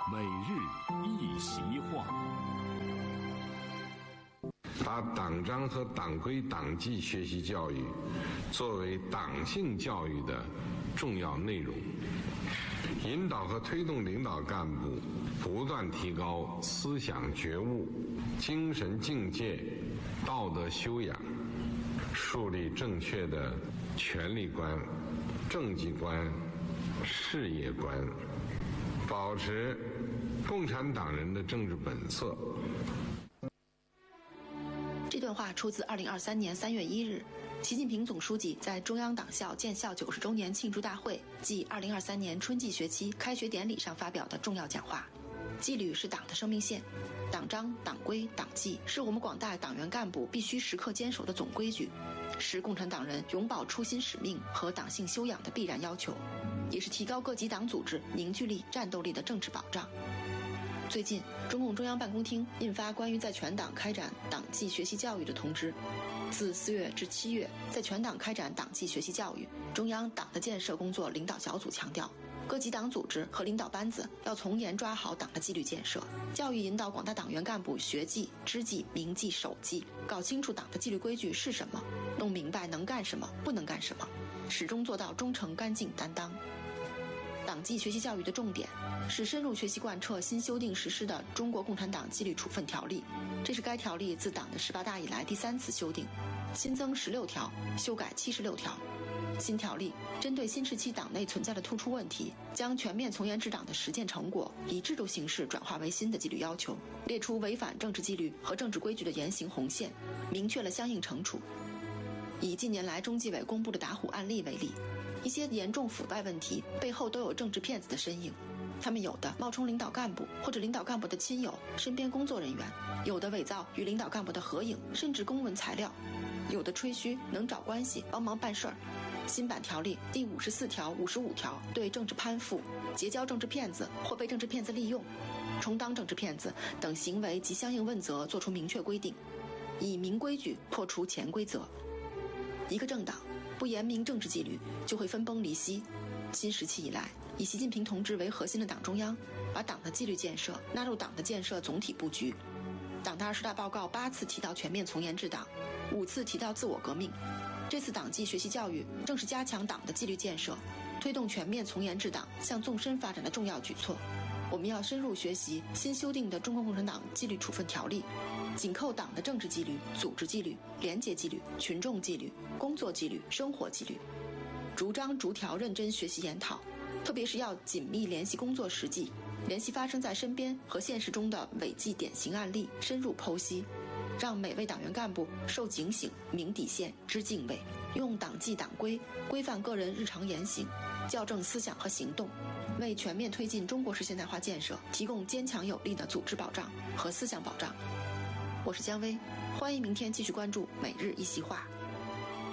每日一席话。 把党章和党规党纪学习教育作为党性教育的重要内容，引导和推动领导干部不断提高思想觉悟、精神境界、道德修养，树立正确的权力观、政绩观、事业观，保持共产党人的政治本色。 这段话出自2023年3月1日，习近平总书记在中央党校建校90周年庆祝大会暨2023年春季学期开学典礼上发表的重要讲话。纪律是党的生命线，党章、党规、党纪是我们广大党员干部必须时刻坚守的总规矩，是共产党人永葆初心使命和党性修养的必然要求，也是提高各级党组织凝聚力、战斗力的政治保障。最近，中共中央办公厅印发关于在全党开展党纪学习教育的通知。自4月至7月，在全党开展党纪学习教育，中央党的建设工作领导小组强调，各级党组织和领导班子要从严抓好党的纪律建设，教育引导广大党员干部学纪、知纪、明纪、守纪，搞清楚党的纪律规矩是什么，弄明白能干什么、不能干什么，始终做到忠诚、干净、担当。党纪学习教育的重点是深入学习贯彻新修订实施的《中国共产党纪律处分条例》，这是该条例自党的18大以来第3次修订，新增16条，修改76条。新条例针对新时期党内存在的突出问题，将全面从严治党的实践成果以制度形式转化为新的纪律要求，列出违反政治纪律和政治规矩的严刑红线，明确了相应惩处。以近年来中纪委公布的打虎案例为例，一些严重腐败问题背后都有政治骗子的身影，他们有的冒充领导干部或者领导干部的亲友、身边工作人员，有的伪造与领导干部的合影甚至公文材料，有的吹嘘能找关系帮忙办事儿。新版条例第54条、55条对政治攀附、结交政治骗子或被政治骗子利用、充当政治骗子等行为及相应问责作出明确规定，以明规矩破除潜规则。一个政党不严明政治纪律，就会分崩离析。新时期以来，以习近平同志为核心的党中央，把党的纪律建设纳入党的建设总体布局。党的20大报告8次提到全面从严治党，5次提到自我革命。这次党纪学习教育正是加强党的纪律建设，推动全面从严治党向纵深发展的重要举措。我们要深入学习新修订的《中国共产党纪律处分条例》，紧扣党的政治纪律、组织纪律、廉洁纪律、群众纪律、工作纪律、生活纪律，逐章逐条认真学习研讨，特别是要紧密联系工作实际，联系发生在身边和现实中的违纪典型案例，深入剖析，让每位党员干部受警醒、明底线、知敬畏，用党纪党规规范个人日常言行，校正思想和行动，为全面推进中国式现代化建设提供坚强有力的组织保障和思想保障。我是姜薇，欢迎明天继续关注每日一席话。